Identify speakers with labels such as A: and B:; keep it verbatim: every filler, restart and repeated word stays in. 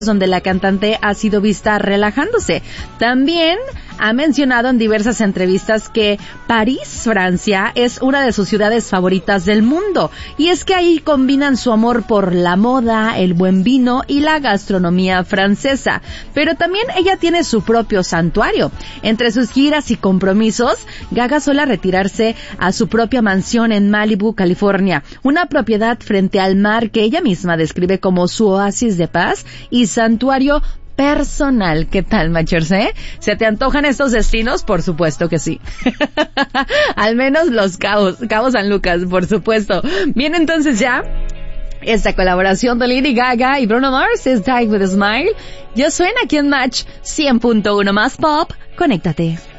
A: donde la cantante ha sido vista relajándose. También ha mencionado en diversas entrevistas que París, Francia, es una de sus ciudades favoritas del mundo. Y es que ahí combinan su amor por la moda, el buen vino y la gastronomía francesa. Pero también ella tiene su propio santuario. Entre sus giras y compromisos, Gaga suele retirarse a su propia mansión en Malibu, California. Una propiedad frente al mar que ella misma describe como su oasis de paz y santuario personal. ¿Qué tal, Machers, eh? ¿Se te antojan estos destinos? Por supuesto que sí. Al menos los Cabos, Cabo San Lucas, por supuesto. Bien, entonces ya, esta colaboración de Lady Gaga y Bruno Mars es Die With A Smile. Yo suena aquí en Match cien punto uno más Pop. Conéctate.